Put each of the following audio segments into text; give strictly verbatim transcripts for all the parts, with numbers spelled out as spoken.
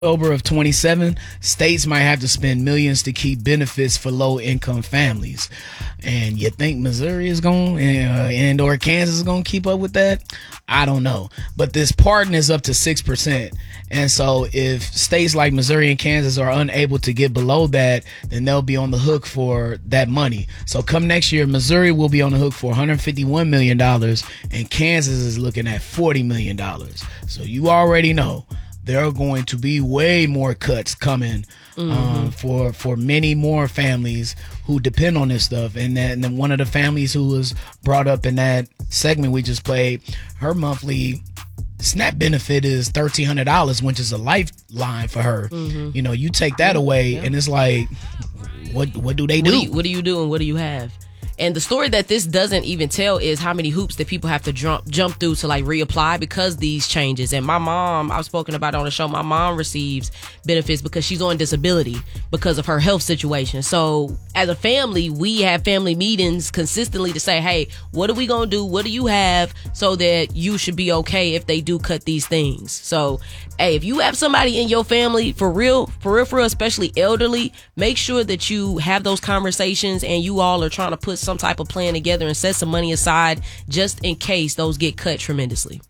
October of twenty-seven, states might have to spend millions to keep benefits for low-income families. And you think Missouri is going uh, and or Kansas is going to keep up with that? I don't know. But this pardon is up to six percent. And so if states like Missouri and Kansas are unable to get below that, then they'll be on the hook for that money. So come next year, Missouri will be on the hook for one hundred fifty-one million dollars, and Kansas is looking at forty million dollars. So you already know there are going to be way more cuts coming mm-hmm. um, for for many more families who depend on this stuff. And then, and then one of the families who was brought up in that segment we just played, her monthly SNAP benefit is thirteen hundred dollars, which is a lifeline for her. Mm-hmm. You know, you take that away, yeah. and it's like, what what do they do? What do, you, what do you do and what do you have? And the story that this doesn't even tell is how many hoops that people have to jump jump through to like reapply because these changes. And my mom, I've spoken about it on the show, my mom receives benefits because she's on disability because of her health situation. So as a family, we have family meetings consistently to say, hey, what are we going to do? What do you have so that you should be okay if they do cut these things? So, hey, if you have somebody in your family, for real, for real, for real, especially elderly, make sure that you have those conversations and you all are trying to put some type of plan together and set some money aside just in case those get cut tremendously.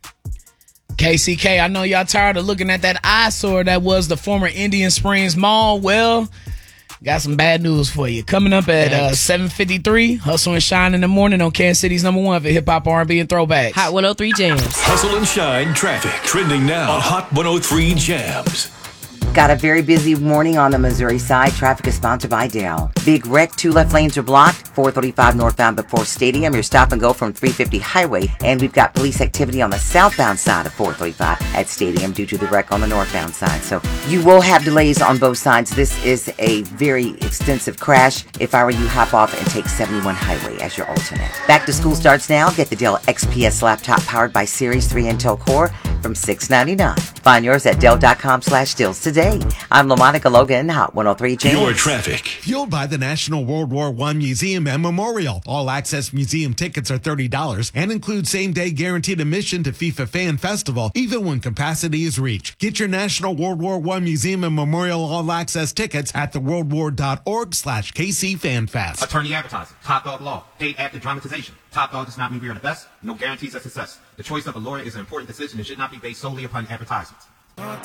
K C K, I know y'all tired of looking at that eyesore that was the former Indian Springs Mall. Well, got some bad news for you. Coming up at uh, seven fifty-three, Hustle and Shine in the morning on Kansas City's number one for hip-hop, R and B, and throwbacks. Hot one oh three Jams. Hustle and Shine traffic. Trending now on Hot one oh three Jams. Got a very busy morning on the Missouri side. Traffic is sponsored by Dell. Big wreck. Two left lanes are blocked. four thirty-five northbound before Stadium. Your stop and go from three fifty Highway. And we've got police activity on the southbound side of four thirty-five at Stadium due to the wreck on the northbound side. So you will have delays on both sides. This is a very extensive crash. If I were you, hop off and take seventy-one Highway as your alternate. Back to school starts now. Get the Dell X P S laptop powered by Series three Intel Core from six ninety-nine. Find yours at Dell.com slash deals today. I'm LaMonica Logan, Hot one oh three James. Your traffic. Fueled by the National World War One Museum and Memorial. All access museum tickets are thirty dollars and include same-day guaranteed admission to FIFA Fan Festival, even when capacity is reached. Get your National World War One Museum and Memorial all access tickets at theworldwar.org slash KC FanFest. Attorney advertising. Top Dog Law. Paid after dramatization. Top Dog does not mean we are the best. No guarantees of success. The choice of a lawyer is an important decision and should not be based solely upon advertisements.